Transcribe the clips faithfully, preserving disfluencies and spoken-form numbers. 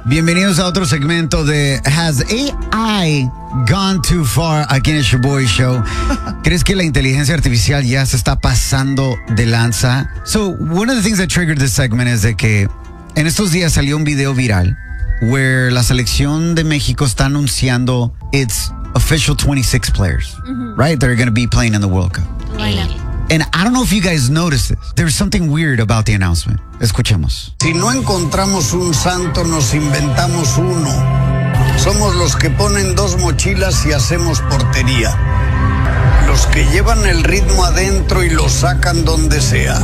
Bienvenidos a otro segmento de Has A I Gone Too Far? Aquí en el Shoboy Show. ¿Crees que la inteligencia artificial ya se está pasando de lanza? So, one of the things that triggered this segment es de que en estos días salió un video viral where la selección de México está anunciando its official twenty-six players, mm-hmm. right? That are going to be playing in the World Cup. Bueno. And I don't know if you guys noticed this. There's something weird about the announcement. Escuchemos. Si no encontramos un santo, nos inventamos uno. Somos los que ponen dos mochilas y hacemos portería. Los que llevan el ritmo adentro y lo sacan donde sea.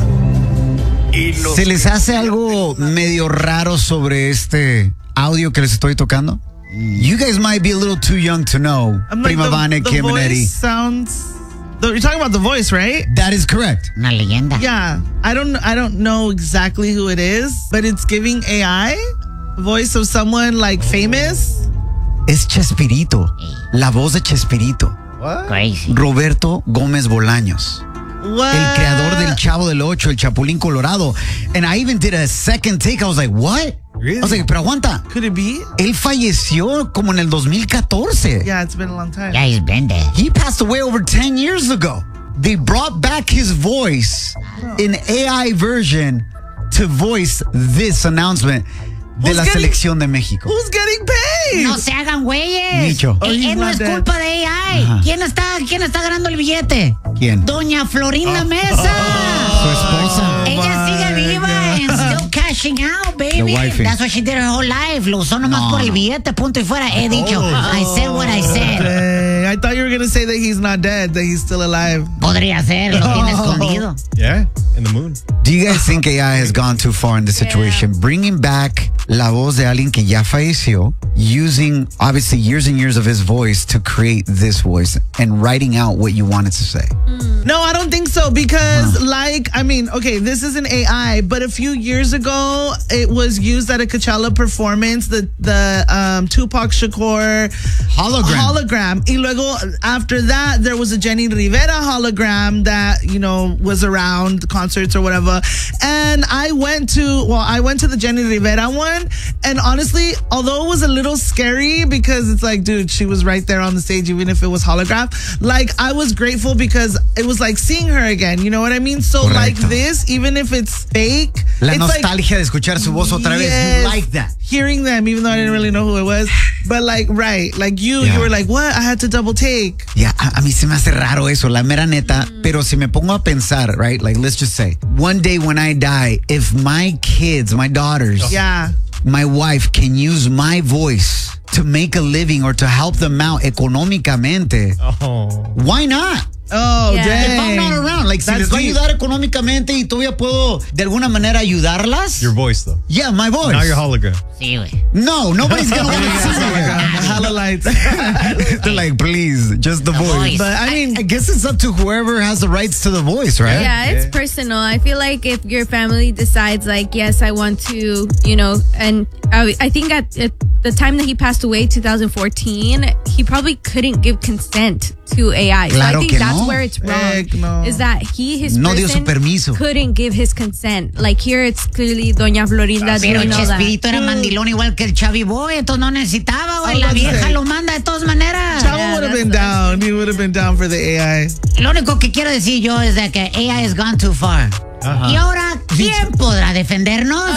Y los ¿Se les hace algo medio raro sobre este audio que les estoy tocando? You guys might be a little too young to know. I'm like Prima the, Vane, the Kim and Eddie. voice sounds. You're talking about the voice, right? That is correct. Una leyenda. Yeah, I don't, I don't know exactly who it is, but it's giving A I voice of someone like famous. Es Chespirito, la voz de Chespirito. What? Crazy. Roberto Gómez Bolaños. What? El creador del Chavo del Ocho, el Chapulín Colorado. And I even did a second take. I was like, what? Really? I was like, pero aguanta. Could it be? Él falleció como en el dos mil catorce. Yeah, it's been a long time. Yeah, he's been there. He passed away over ten years ago. They brought back his voice in A I version to voice this announcement de Who's la getting- selección de México. Who's getting paid? No se hagan güeyes. Micho. Oh, Eh, he's eh, no not es dead. culpa de A I. Ajá. ¿Quién está, ¿Quién está ganando el billete? ¿Quién? Doña Florinda Mesa. Su esposa. Ella sigue viva and still cashing out, baby. The wifey. That's what she did her whole life. Lo usó nomás No, por el no. billete, punto y fuera. He dicho, Oh. I said what I said. Dang, I thought you were going to say that he's not dead, that he's still alive. Podría ser, lo tiene escondido. Yeah, in the moon. Do you guys think A I has gone too far in this situation? Bringing back la voz de alguien que ya falleció, using obviously years and years of his voice to create this voice and writing out what you wanted to say. No, I don't think so because, like, I mean, okay, this is an A I, but a few years ago, it was used at a Coachella performance, the the um, Tupac Shakur Hologram. hologram. Y luego, after that, there was a Jenny Rivera hologram that, you know, was around concerts or whatever. And I went to, well, I went to the Jenny Rivera one, and honestly, although it was a little scary because it's like, dude, she was right there on the stage, even if it was holograph, like, I was grateful because it was like seeing her again, you know what I mean? So Correcto. like this, even if it's fake, La it's nostalgia de escuchar su voz otra vez. yes, You like that. hearing them, even though I didn't really know who it was, but like, right, like you, Yeah. you were like, what? I had to double take. Ya, a, a mí se me hace raro eso, la mera neta, pero si me pongo a pensar, right, like let's just say, one day when I die, if my kids, my daughters, Yeah. my wife can use my voice to make a living or to help them out económicamente, Oh. why not? Oh, Yeah. If I'm dang. not around, like si That's les va a deep. ayudar económicamente y todavía puedo de alguna manera ayudarlas. Your voice, though. Yeah, my voice. Not your hologram. Sí, güey. No, nobody's gonna want to see it. Hella lights. They're like, please, just the, The voice. voice. But I mean, I guess it's up to whoever has the rights to the voice, right? Yeah, it's personal. I feel like if your family decides, like, yes, I want to, you know, and I, I think at, at the time that he passed away, two thousand fourteen, he probably couldn't give consent to A I. So Claro I think que that's no. where it's wrong. Heck no. Is that he, his No dio su person, permiso. couldn't give his consent. Like here, it's clearly Doña Florinda Pero doing all that. Chespirito era mandilón igual que el Chavi Boy, entonces no necesitaba, güey. I La was about to vieja say. lo manda de todas maneras. Chavo Yeah, would have that's been what down. He would have been down for the A I. Lo único que quiero decir yo es de que A I has gone too far. Ajá. Y ahora, ¿quién podrá defendernos?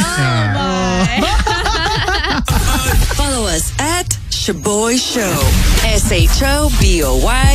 Follow us at Shoboy Show. S H O B O Y